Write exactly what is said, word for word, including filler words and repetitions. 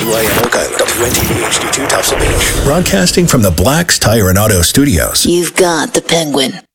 W I N Oak Island, W N T V H D two Towson Beach. Broadcasting from the Black's Tire and Auto Studios. You've got the Penguin.